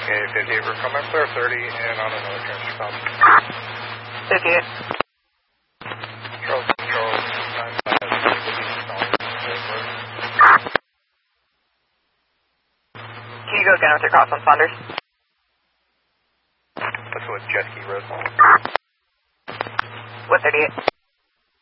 Okay, 58, we're coming clear 30 and on another transfer stop. 58. Charles, 95, Can you go again with your cross on Saunders? That's what Jet Ski Road. What 38?